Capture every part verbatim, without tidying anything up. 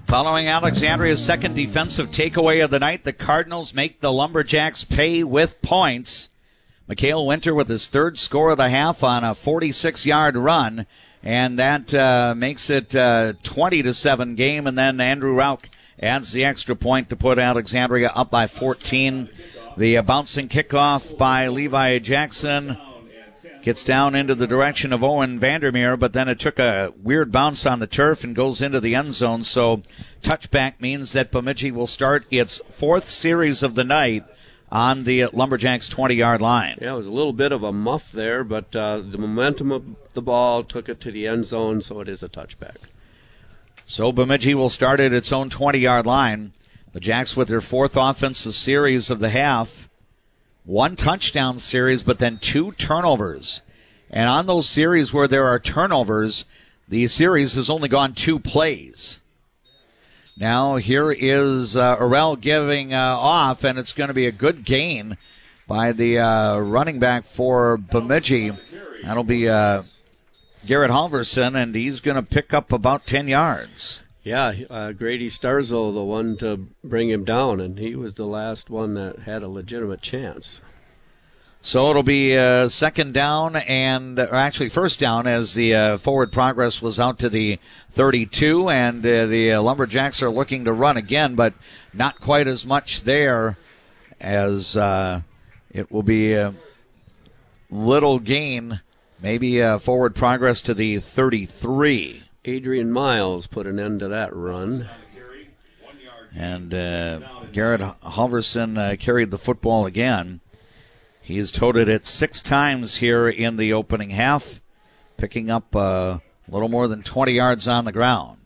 Following Alexandria's second defensive takeaway of the night, the Cardinals make the Lumberjacks pay with points. Mikhail Winter with his third score of the half on a forty-six-yard run, and that uh, makes it a twenty to seven game, and then Andrew Rauch adds the extra point to put Alexandria up by fourteen. The uh, bouncing kickoff by Levi Jackson gets down into the direction of Owen Vandermeer, but then it took a weird bounce on the turf and goes into the end zone. So touchback means that Bemidji will start its fourth series of the night on the Lumberjacks twenty-yard line. Yeah, it was a little bit of a muff there, but uh, the momentum of the ball took it to the end zone, so it is a touchback. So Bemidji will start at its own twenty-yard line. The Jacks with their fourth offensive series of the half. One touchdown series, but then two turnovers. And on those series where there are turnovers, the series has only gone two plays. Now here is uh, Orel giving uh, off, and it's going to be a good gain by the uh, running back for Bemidji. That'll be uh, Garrett Halverson, and he's going to pick up about ten yards. Yeah, uh, Grady Starzo, the one to bring him down, and he was the last one that had a legitimate chance. So it'll be uh, second down and, or actually first down, as the uh, forward progress was out to the thirty-two, and uh, the uh, Lumberjacks are looking to run again, but not quite as much there, as uh, it will be a little gain, maybe uh, forward progress to the thirty-three. Adrian Miles put an end to that run. And uh, Garrett Halverson uh, carried the football again. He's toted it six times here in the opening half, picking up uh, a little more than twenty yards on the ground.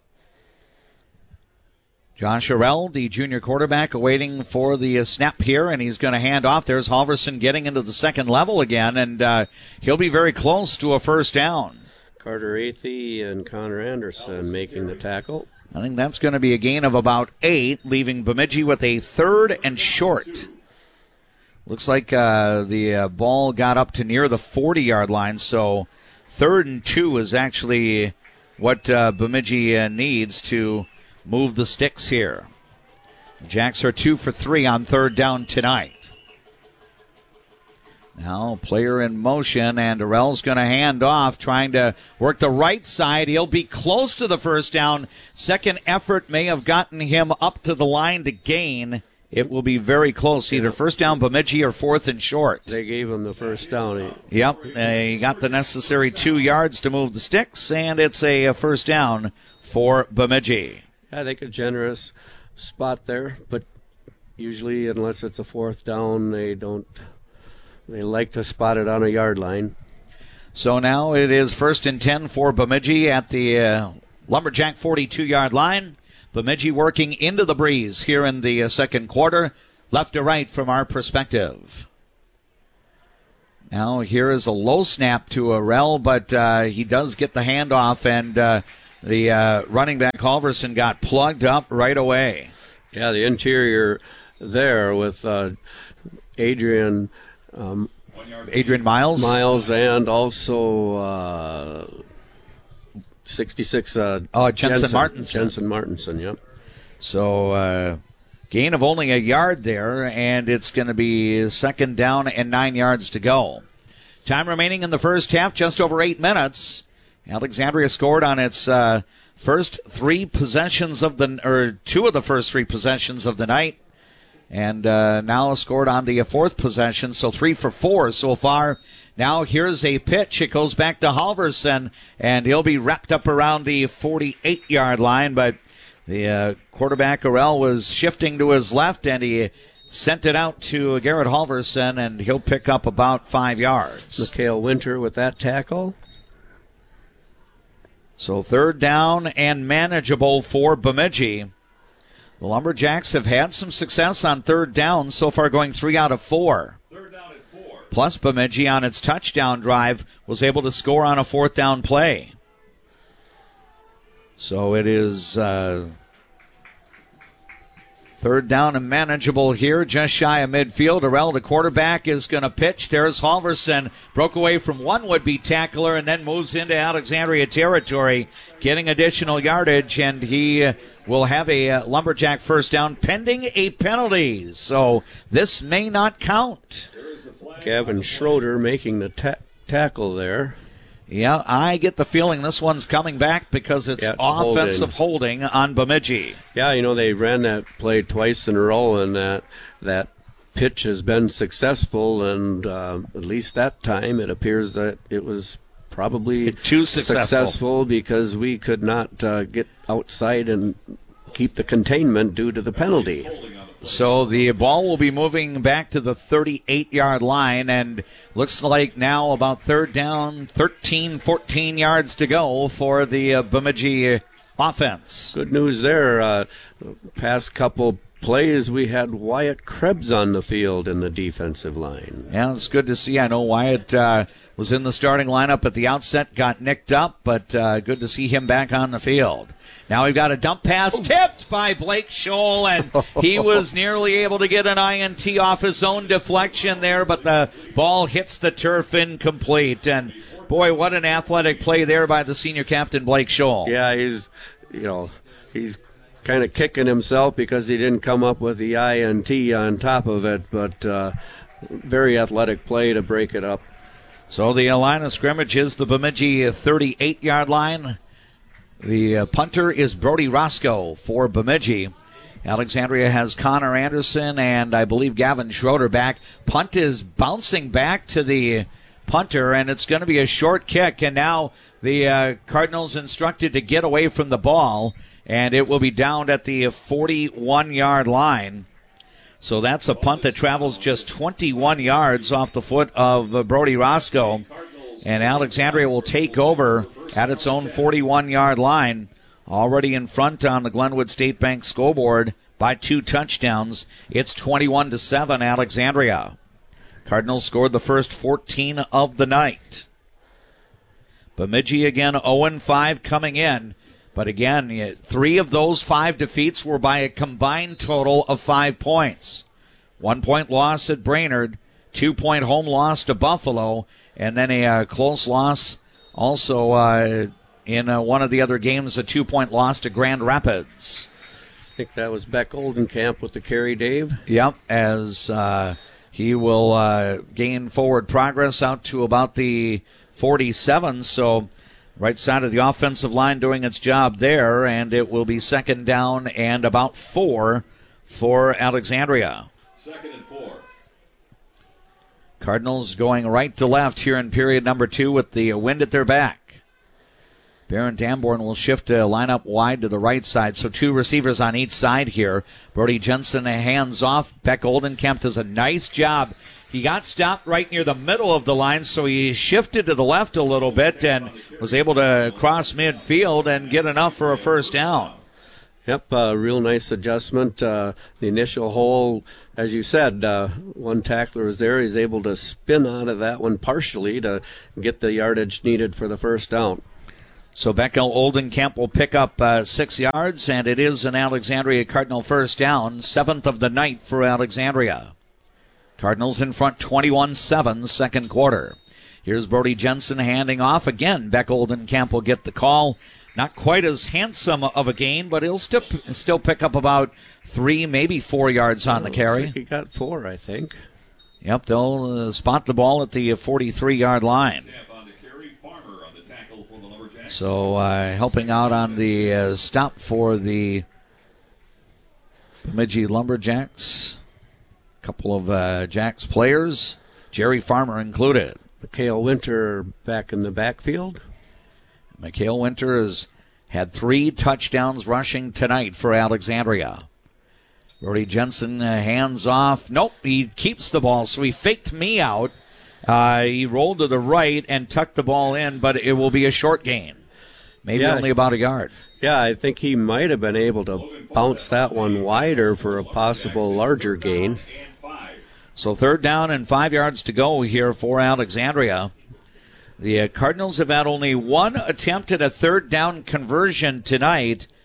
Josh Orel, the junior quarterback, awaiting for the uh, snap here, and he's going to hand off. There's Halverson getting into the second level again, and uh, he'll be very close to a first down. Carter Athey and Connor Anderson making the tackle. I think that's going to be a gain of about eight, leaving Bemidji with a third and short. Looks like uh, the uh, ball got up to near the forty-yard line, so third and two is actually what uh, Bemidji uh, needs to move the sticks here. The Jacks are two for three on third down tonight. Now, player in motion, and Orel's going to hand off, trying to work the right side. He'll be close to the first down. Second effort may have gotten him up to the line to gain. It will be very close, either first down Bemidji or fourth and short. They gave him the first down. Yep, he got the necessary two yards to move the sticks, and it's a, a first down for Bemidji. I think a generous spot there, but usually, unless it's a fourth down, they don't. They like to spot it on a yard line. So now it is first and ten for Bemidji at the uh, Lumberjack forty-two-yard line. Bemidji working into the breeze here in the uh, second quarter, left to right from our perspective. Now here is a low snap to Orel, but uh, he does get the handoff, and uh, the uh, running back Halverson got plugged up right away. Yeah, the interior there with uh, Adrian... Um, Adrian Miles? Miles, and also uh, sixty-six. Uh, oh, Jensen, Jensen Martinson. Jensen Martinson, yep. So, uh, gain of only a yard there, and it's going to be second down and nine yards to go. Time remaining in the first half, just over eight minutes. Alexandria scored on its uh, first three possessions of the, or two of the first three possessions of the night. And uh, now scored on the fourth possession, so three for four so far. Now here's a pitch. It goes back to Halverson, and he'll be wrapped up around the forty-eight-yard line. But the uh, quarterback, Orel, was shifting to his left, and he sent it out to Garrett Halverson, and he'll pick up about five yards. Mikhail Winter with that tackle. So third down and manageable for Bemidji. The Lumberjacks have had some success on third down, so far going three out of four. Third down at four. Plus, Bemidji on its touchdown drive was able to score on a fourth down play. So it is uh, Third down and manageable here, just shy of midfield. Arell, the quarterback, is going to pitch. There's Halverson, broke away from one would-be tackler and then moves into Alexandria territory, getting additional yardage, and he uh, will have a uh, Lumberjack first down pending a penalty. So this may not count. Gavin Schroeder making the ta- tackle there. Yeah, I get the feeling this one's coming back because it's, yeah, it's offensive holding on Bemidji. Yeah, you know, they ran that play twice in a row, and that that pitch has been successful, and uh, at least that time it appears that it was probably too successful, successful because we could not uh, get outside and keep the containment due to the penalty. So the ball will be moving back to the thirty-eight-yard line, and looks like now about third down, thirteen, fourteen yards to go for the uh, Bemidji offense. Good news there. Uh, past couple plays, we had Wyatt Krebs on the field in the defensive line. Yeah, it's good to see. I know Wyatt uh, was in the starting lineup at the outset, got nicked up, but uh, good to see him back on the field. Now we've got a dump pass tipped by Blake Scholl, and he was nearly able to get an I N T off his own deflection there, but the ball hits the turf incomplete. And boy, what an athletic play there by the senior captain, Blake Scholl. Yeah, he's, you know, he's kind of kicking himself because he didn't come up with the I N T on top of it, but uh, very athletic play to break it up. So the line of scrimmage is the Bemidji thirty-eight-yard line. The uh, punter is Brody Roscoe for Bemidji. Alexandria has Connor Anderson and I believe Gavin Schroeder back. Punt is bouncing back to the punter, and it's going to be a short kick. And now the uh, Cardinals instructed to get away from the ball, and it will be downed at the forty-one-yard line. So that's a punt that travels just twenty-one yards off the foot of uh, Brody Roscoe. And Alexandria will take over at its own forty-one-yard line, already in front on the Glenwood State Bank scoreboard by two touchdowns. It's twenty-one to seven, Alexandria. Cardinals scored the first fourteen of the night. Bemidji again oh and five coming in. But again, three of those five defeats were by a combined total of five points. One-point loss at Brainerd, two-point home loss to Buffalo, and then a uh, close loss also uh, in uh, one of the other games, a two-point loss to Grand Rapids. I think that was Beck Oldenkamp with the carry, Dave. Yep, as uh, he will uh, gain forward progress out to about the forty-seven, so right side of the offensive line doing its job there, and it will be second down and about four for Alexandria. Second and four. Cardinals going right to left here in period number two with the wind at their back. Baron Damborn will shift to line up wide to the right side, so two receivers on each side here. Brody Jensen hands off. Beck Oldenkamp does a nice job. He got stopped right near the middle of the line, so he shifted to the left a little bit and was able to cross midfield and get enough for a first down. Yep, uh, real nice adjustment. Uh, the initial hole, as you said, uh, one tackler was there. He's able to spin out of that one partially to get the yardage needed for the first down. So Beckel Oldenkamp will pick up uh, six yards, and it is an Alexandria Cardinal first down, seventh of the night for Alexandria. Cardinals in front twenty-one seven, second quarter. Here's Brody Jensen handing off. Again, Beck Oldenkamp will get the call. Not quite as handsome of a gain, but he'll still still pick up about three, maybe four yards on oh, the carry. Like he got four, I think. Yep, they'll uh, spot the ball at the forty-three-yard line. So uh, helping out on the uh, stop for the Bemidji Lumberjacks. A couple of uh, Jacks players, Jerry Farmer included. Mikhail Winter back in the backfield. Mikhail Winter has had three touchdowns rushing tonight for Alexandria. Brody Jensen uh, hands off. Nope, he keeps the ball, so he faked me out. Uh, he rolled to the right and tucked the ball in, but it will be a short gain. Maybe yeah. only about a yard. Yeah, I think he might have been able to bounce that one wider for a possible larger gain. So third down and five yards to go here for Alexandria. The uh, Cardinals have had only one attempt at a third down conversion tonight,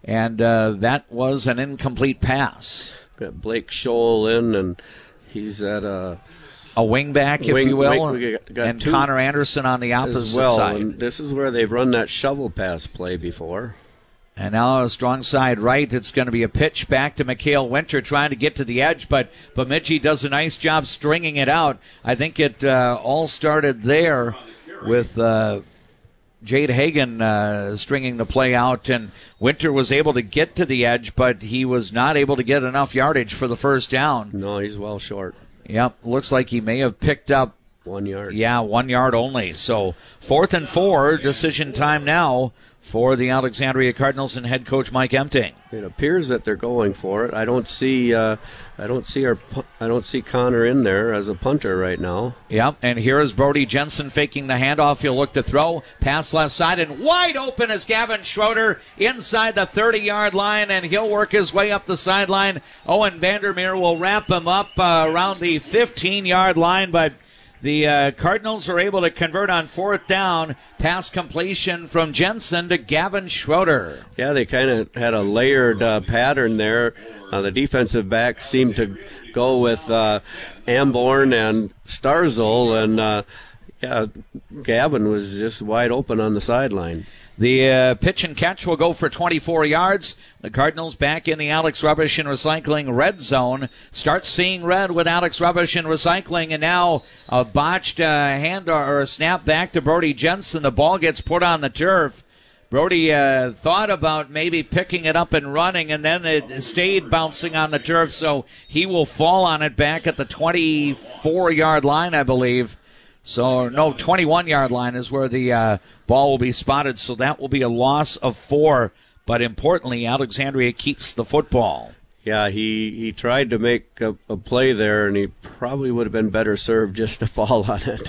and uh, that was an incomplete pass. Got Blake Scholl in, and he's at a a wingback, if wing, you will, wing, we got, got and Connor Anderson on the opposite as well. side. And this is where they've run that shovel pass play before. And now a strong side right. It's going to be a pitch back to Mikhail Winter trying to get to the edge, but Bemidji does a nice job stringing it out. I think it uh, all started there with uh, Jade Hagan uh, stringing the play out, and Winter was able to get to the edge, but he was not able to get enough yardage for the first down. No, he's well short. Yep, looks like he may have picked up one yard. Yeah, one yard only. So fourth and four, decision time now for the Alexandria Cardinals and head coach Mike Emting. It appears that they're going for it. I don't see, uh, I don't see our, I don't see Connor in there as a punter right now. Yep, and here is Brody Jensen faking the handoff. He'll look to throw, pass left side, and wide open is Gavin Schroeder inside the thirty-yard line, and he'll work his way up the sideline. Owen Vandermeer will wrap him up uh, around the fifteen-yard line, but the uh, Cardinals are able to convert on fourth down. Pass completion from Jensen to Gavin Schroeder. Yeah, they kind of had a layered uh, pattern there. Uh, the defensive backs seemed to go with uh, Amborn and Starzel, and uh, yeah, Gavin was just wide open on the sideline. The uh, pitch and catch will go for twenty-four yards. The Cardinals back in the Alex Rubbish and Recycling red zone. Start seeing red with Alex Rubbish and Recycling, and now a botched uh, hand or a snap back to Brody Jensen. The ball gets put on the turf. Brody uh, thought about maybe picking it up and running, and then it stayed bouncing on the turf, so he will fall on it back at the twenty-four-yard line, I believe. So, no, twenty-one-yard line is where the uh, ball will be spotted, so that will be a loss of four. But importantly, Alexandria keeps the football. Yeah, he, he tried to make a, a play there, and he probably would have been better served just to fall on it.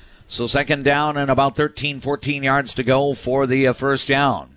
So second down and about thirteen, fourteen yards to go for the uh, first down.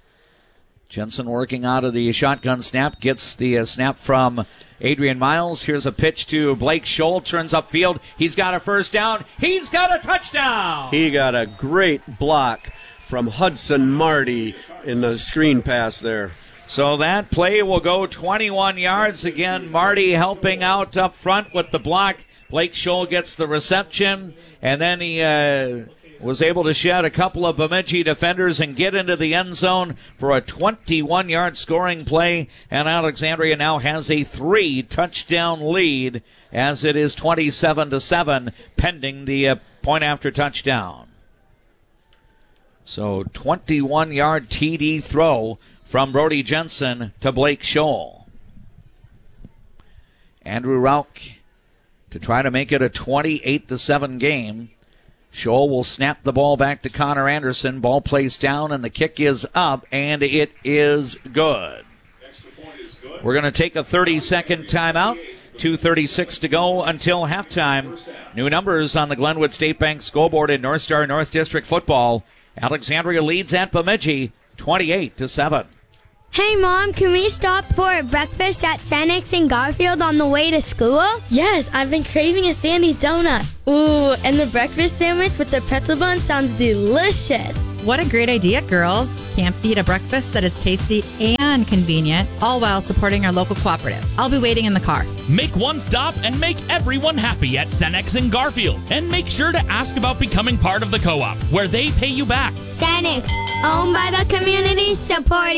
Jensen working out of the shotgun snap, gets the uh, snap from Adrian Miles. Here's a pitch to Blake Scholl, turns upfield. He's got a first down. He's got a touchdown. He got a great block from Hudson Marty in the screen pass there. So that play will go twenty-one yards. Again, Marty helping out up front with the block. Blake Scholl gets the reception, and then he uh, was able to shed a couple of Bemidji defenders and get into the end zone for a twenty-one-yard scoring play. And Alexandria now has a three-touchdown lead as it is twenty-seven to seven pending the uh, point after touchdown. So twenty-one-yard T D throw from Brody Jensen to Blake Scholl. Andrew Rauch to try to make it a twenty-eight to seven game. Scholl will snap the ball back to Connor Anderson. Ball placed down, and the kick is up, and it is good. We're going to take a thirty-second timeout. two thirty-six to go until halftime. New numbers on the Glenwood State Bank scoreboard in North Star North District football. Alexandria leads at Bemidji twenty-eight to seven. Hey, Mom, can we stop for breakfast at Senex in Garfield on the way to school? Yes, I've been craving a Sandy's donut. Ooh, and the breakfast sandwich with the pretzel bun sounds delicious. What a great idea, girls. Can't beat a breakfast that is tasty and convenient, all while supporting our local cooperative. I'll be waiting in the car. Make one stop and make everyone happy at Senex in Garfield. And make sure to ask about becoming part of the co-op, where they pay you back. Senex, owned by the community, supporting